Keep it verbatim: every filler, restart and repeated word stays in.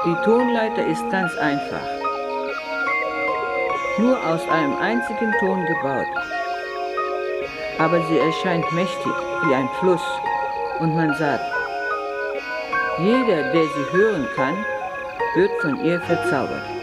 Die Tonleiter ist ganz einfach. Nur aus einem einzigen Ton gebaut. Aber sie erscheint mächtig wie ein Fluss und man sagt, jeder, der sie hören kann, wird von ihr verzaubert.